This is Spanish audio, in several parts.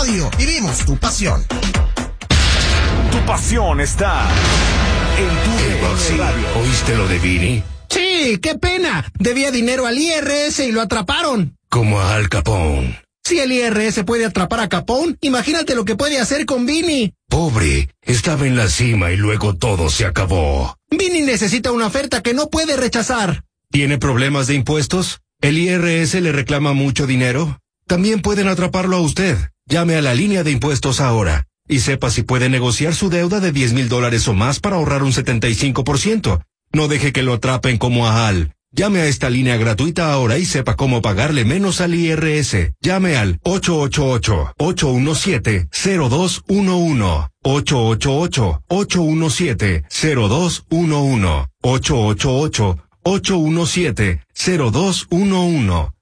Radio. Vivimos tu pasión. Tu pasión está en tu radio. ¿Oíste lo de Vini? Sí, qué pena. Debía dinero al IRS y lo atraparon. Como a Al Capone. Si el IRS puede atrapar a Capone, imagínate lo que puede hacer con Vini. Pobre, estaba en la cima y luego todo se acabó. Vini necesita una oferta que no puede rechazar. ¿Tiene problemas de impuestos? ¿El IRS le reclama mucho dinero? También pueden atraparlo a usted. Llame a la línea de impuestos ahora y sepa si puede negociar su deuda de $10,000 o más para ahorrar un 75%. No deje que lo atrapen como a Al. Llame a esta línea gratuita ahora y sepa cómo pagarle menos al IRS. Llame al 888-817-0211. 888-817-0211. 888-817-0211.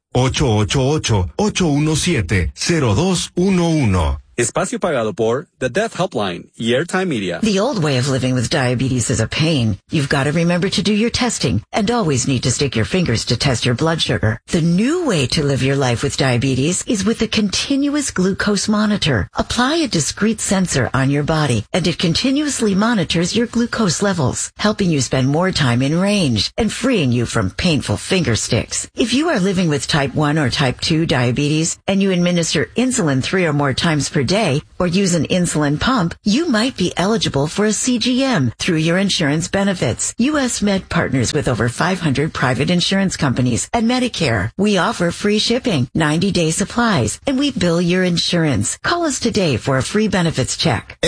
888-817-0211. Espacio pagado por The Death Helpline y Airtime Media. The old way of living with diabetes is a pain. You've got to remember to do your testing and always need to stick your fingers to test your blood sugar. The new way to live your life with diabetes is with a continuous glucose monitor. Apply a discrete sensor on your body and it continuously monitors your glucose levels, helping you spend more time in range and freeing you from painful finger sticks. If you are living with type 1 or type 2 diabetes and you administer insulin 3 or more times per day or use an insulin pump, you might be eligible for a CGM through your insurance benefits. U.S. Med partners with over 500 private insurance companies and Medicare. We offer free shipping, 90-day supplies, and we bill your insurance. Call us today for a free benefits check.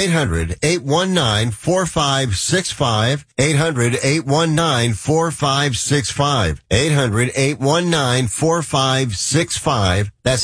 800-819-4565. 800-819-4565. 800-819-4565. That's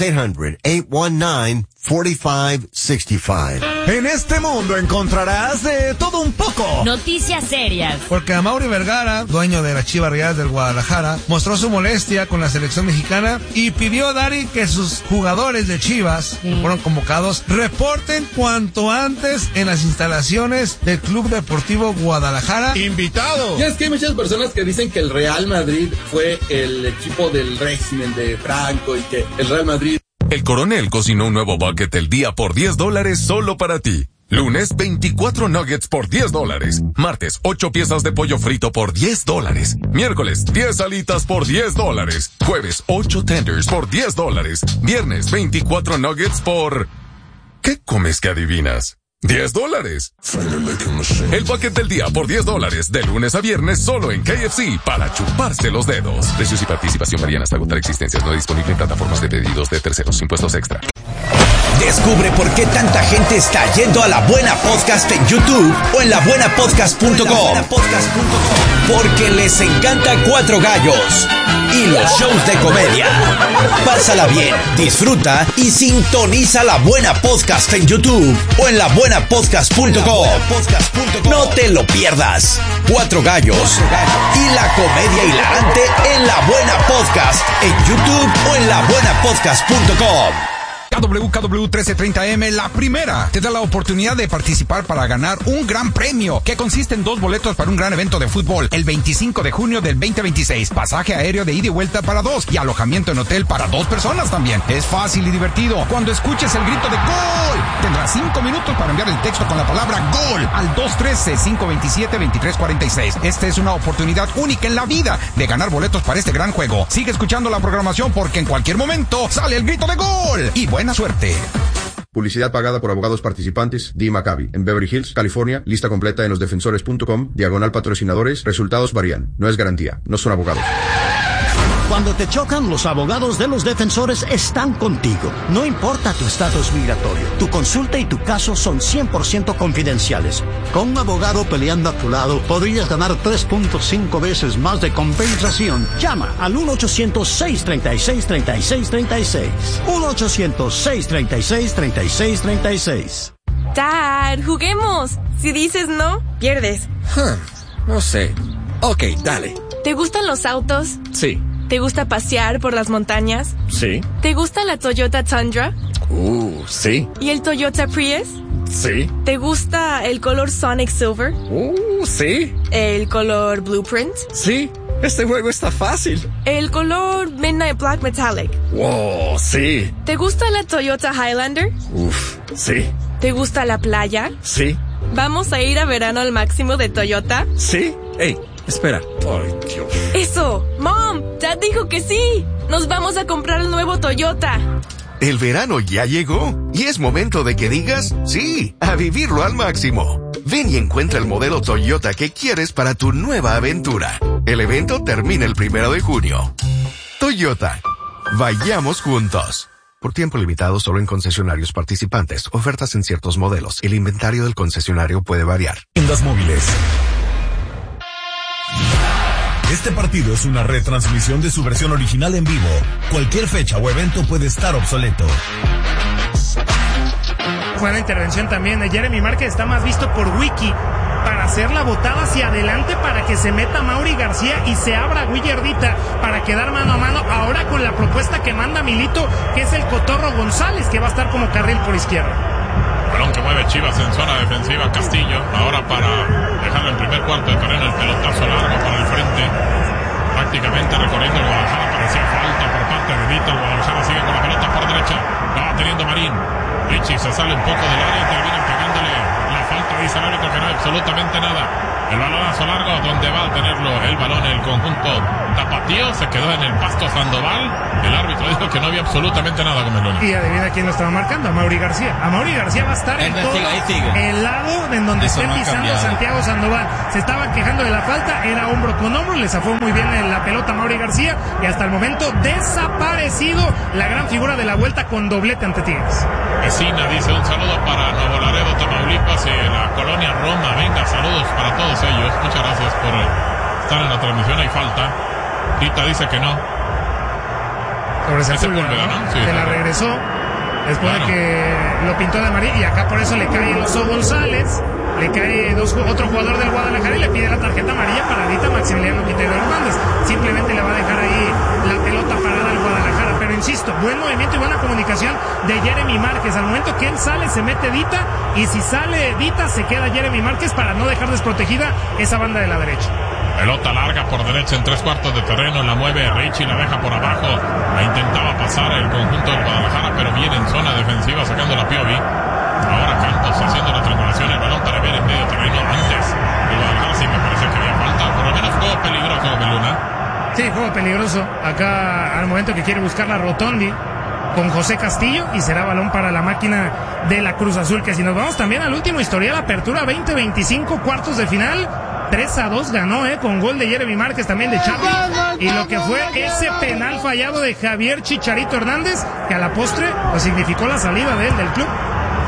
800-819-4565. En este mundo encontrarás de todo un poco. Noticias serias. Porque Amaury Vergara, dueño de las Chivas Rayadas del Guadalajara, mostró su molestia con la selección mexicana y pidió a Dari que sus jugadores de Chivas, que fueron convocados, reporten cuanto antes en las instalaciones del Club Deportivo Guadalajara. ¡Invitado! Ya es que hay muchas personas que dicen que el Real Madrid fue el equipo del régimen de Franco y que el Real Madrid... El Coronel cocinó un nuevo bucket del día por $10 solo para ti. Lunes, 24 nuggets por $10. Martes, 8 piezas de pollo frito por $10. Miércoles, 10 alitas por $10. Jueves, 8 tenders por $10. Viernes, 24 nuggets por... ¿Qué comes que adivinas? $10. El bucket del día por $10, de lunes a viernes solo en KFC para chuparse los dedos. Precios y participación varían hasta agotar existencias. No disponible en plataformas de pedidos de terceros. Impuestos extra. Descubre por qué tanta gente está yendo a La Buena Podcast en YouTube o en labuenapodcast.com. Porque les encanta Cuatro Gallos y los shows de comedia. Pásala bien, disfruta y sintoniza La Buena Podcast en YouTube o en labuenapodcast.com. No te lo pierdas. Cuatro Gallos y la comedia hilarante en La Buena Podcast en YouTube o en labuenapodcast.com. KWKW 1330M, la primera, te da la oportunidad de participar para ganar un gran premio que consiste en 2 boletos para un gran evento de fútbol el 25 de junio del 2026, pasaje aéreo de ida y vuelta para 2 y alojamiento en hotel para 2 personas también. Es fácil y divertido. Cuando escuches el grito de ¡Gol!, tendrás 5 minutos para enviar el texto con la palabra ¡Gol! al 213-527-2346. Esta es una oportunidad única en la vida de ganar boletos para este gran juego. Sigue escuchando la programación porque en cualquier momento sale el grito de ¡Gol! Y buena suerte. Publicidad pagada por abogados participantes. Dee Maccabi, en Beverly Hills, California. Lista completa en losdefensores.com. /patrocinadores. Resultados varían. No es garantía. No son abogados. Cuando te chocan, los abogados de Los Defensores están contigo. No importa tu estatus migratorio. Tu consulta y tu caso son 100% confidenciales. Con un abogado peleando a tu lado, podrías ganar 3.5 veces más de compensación. Llama al 1-800-636-3636. 1-800-636-3636. Dad, juguemos. Si dices no, pierdes. No sé. Ok, dale. ¿Te gustan los autos? Sí. ¿Te gusta pasear por las montañas? Sí. ¿Te gusta la Toyota Tundra? Sí. ¿Y el Toyota Prius? Sí. ¿Te gusta el color Sonic Silver? Sí. ¿El color Blueprint? Sí. Este juego está fácil. El color Midnight Black Metallic. Wow, sí. ¿Te gusta la Toyota Highlander? Uf, sí. ¿Te gusta la playa? Sí. ¿Vamos a ir a verano al máximo de Toyota? Sí. Ey, espera. Ay, Dios. Eso. Mom, Dad dijo que sí. Nos vamos a comprar el nuevo Toyota. El verano ya llegó y es momento de que digas sí, a vivirlo al máximo. Ven y encuentra el modelo Toyota que quieres para tu nueva aventura. El evento termina el 1 de junio. Toyota. Vayamos juntos. Por tiempo limitado solo en concesionarios participantes. Ofertas en ciertos modelos. El inventario del concesionario puede variar. Tiendas móviles. Este partido es una retransmisión de su versión original en vivo. Cualquier fecha o evento puede estar obsoleto. Buena intervención también. Jeremy Márquez está más visto por Wiki para hacer la botada hacia adelante para que se meta Mauri García y se abra Guillardita para quedar mano a mano. Ahora con la propuesta que manda Milito, que es el Cotorro González, que va a estar como carril por izquierda. Balón que mueve Chivas en zona defensiva. Castillo, ahora para dejarlo en primer cuarto de terreno, el pelotazo largo para el frente. Prácticamente recorriendo el Guadalajara, parecía falta por parte de Vita. El Guadalajara sigue con la pelota por derecha. La va teniendo Marín. Richie se sale un poco del área y termina pegándole la falta. Dice el árbitro que no hay absolutamente nada. El balonazo largo donde va a tenerlo el balón el conjunto tapatío. Se quedó en el pasto Sandoval. El árbitro dijo que no había absolutamente nada con Meloni. Y adivina quién lo estaba marcando, a Mauri García. A Mauri García va a estar en todo el lado en donde esté pisando Santiago Sandoval. Se estaba quejando de la falta, era hombro con hombro, le zafó muy bien en la pelota a Mauri García y hasta el momento desaparecido la gran figura de la vuelta con doblete ante Tigres. Vecina dice un saludo para Nuevo Laredo, Tamaulipas y la colonia Roma. Venga, saludos para todos ellos. Muchas gracias por estar en la transmisión. Hay falta. Tita dice que no. Sobre Sepúlveda, ¿no? Sí, se la regresó después de que lo pintó de amarillo y acá por eso le cae el Oso González, le cae otro jugador del Guadalajara y le pide la tarjeta amarilla para Dita Maximiliano Quintero Hernández. Simplemente le va a dejar ahí la pelota parada al Guadalajara, pero insisto, buen movimiento y buena comunicación de Jeremy Márquez. Al momento que él sale se mete Dita y si sale Dita se queda Jeremy Márquez para no dejar desprotegida esa banda de la derecha. Pelota larga por derecha en 3/4 de terreno, la mueve Richie, la deja por abajo, la intentaba pasar el conjunto del Guadalajara, pero viene en zona defensiva sacando la Piovi. Ahora Campos haciendo la triangulación, el balón para ver en medio terreno. Antes el Guadalajara sí me parece que había falta, por lo menos juego peligroso de Luna. Sí, juego peligroso, acá al momento que quiere buscar la Rotondi con José Castillo y será balón para la máquina de la Cruz Azul, que si nos vamos también al último historial, apertura 2025, cuartos de final, 3-2 ganó, con gol de Jeremy Márquez, también de Charlie, y lo que fue ese penal fallado de Javier Chicharito Hernández, que a la postre pues significó la salida de él del club.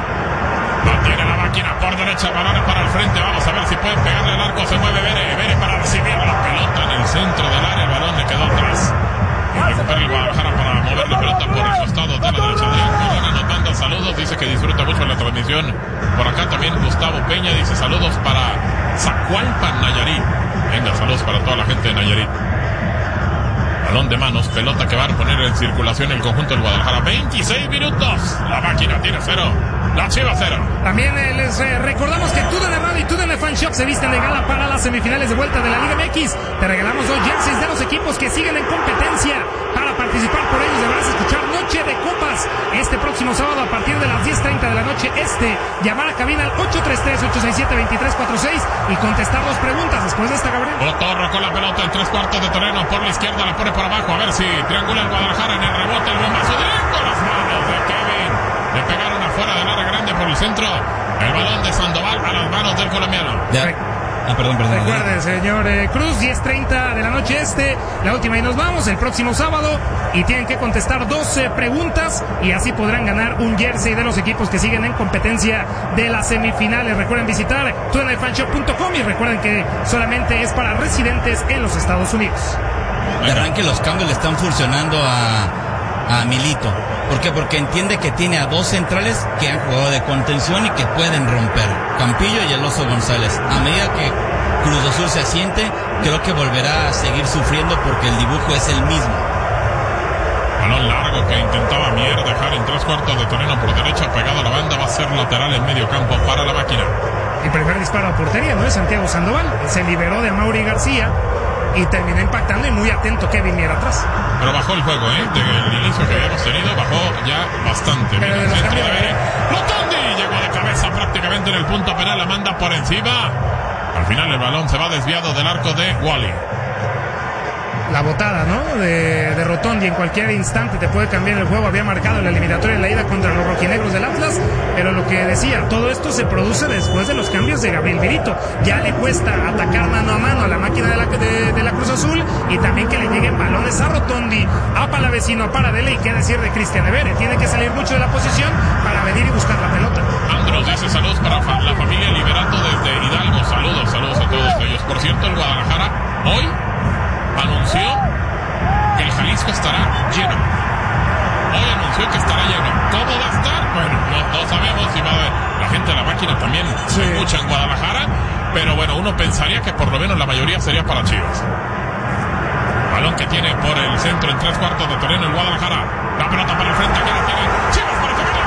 La tiene la máquina por derecha, balón para el frente, vamos a ver si pueden pegarle al arco, se mueve Bere para recibir la pelota en el centro del área, el balón le quedó atrás. Y recupera el Guadalajara para mover la pelota por el costado de la derecha. Adrián Corona nos manda saludos, dice que disfruta mucho la transmisión. Por acá también Gustavo Peña dice saludos para Zacualpan, Nayarit. Venga, saludos para toda la gente de Nayarit. Balón de manos, pelota que va a poner en circulación el conjunto del Guadalajara. 26 minutos, la máquina tiene 0, la Chivas 0. También les recordamos que TUDN Radio y TUDN Fan Shop se visten de gala para las semifinales de vuelta de la Liga MX. Te regalamos 2 jerseys de los equipos que siguen en competencia. Para participar por ellos deberás escuchar Noche de Copas este próximo sábado a partir de las 10:30 de la noche llamar a cabina al 833-867-2346 y contestar 2 preguntas después de esta, Gabriel. Otorro con la pelota en 3/4 de terreno por la izquierda, la pone por abajo, a ver si triangula el Guadalajara en el rebote, el bombazo directo a las manos de Kevin. Le pegaron afuera del área grande por el centro, el balón de Sandoval a las manos del colombiano. Perdón. Recuerden, señor Cruz, 10:30 de la noche la última y nos vamos el próximo sábado y tienen que contestar 12 preguntas y así podrán ganar un jersey de los equipos que siguen en competencia de las semifinales. Recuerden visitar tunefanshop.com y recuerden que solamente es para residentes en los Estados Unidos. De arranque los cambios le están funcionando a Milito. ¿Por qué? Porque entiende que tiene a 2 centrales que han jugado de contención y que pueden romper. Campillo y el Oso González. A medida que Cruz Azul se asiente, creo que volverá a seguir sufriendo porque el dibujo es el mismo. Balón largo que intentaba Mier dejar en 3/4 de terreno por derecha, pegado a la banda, va a ser lateral en medio campo para la máquina. Y primer disparo a portería, ¿no? Es Santiago Sandoval. Se liberó de Mauri García y terminó impactando, y muy atento Kevin Mier atrás. Pero bajó el juego, del inicio que habíamos tenido, bajó ya bastante. Pero de los cambios de Rotondi llegó de cabeza prácticamente en el punto penal, la manda por encima. Al final el balón se va desviado del arco de Wally. La botada, ¿no? De Rotondi en cualquier instante te puede cambiar el juego. Había marcado en la eliminatoria en la ida contra los rojinegros del Atlas, pero lo que decía, todo esto se produce después de los cambios de Gabriel Virito. Ya le cuesta atacar mano a mano a la máquina de la Cruz Azul, y también que le lleguen balones a Rotondi, a Palavecino, a Paradela, y qué decir de Cristian Evere. Tiene que salir mucho de la posición para venir y buscar la pelota. Andros dice saludos para la familia Liberato desde Hidalgo. Saludos a todos ellos. Por cierto, el Guadalajara hoy anunció que el Jalisco estará lleno. Hoy anunció que estará lleno. ¿Cómo va a estar? Bueno, no sabemos si va a haber. La gente de la máquina también se escucha en Guadalajara, pero bueno, uno pensaría que por lo menos la mayoría sería para Chivas. Balón que tiene por el centro en 3/4 de terreno el Guadalajara. La pelota para el frente, que la tiene Chivas para que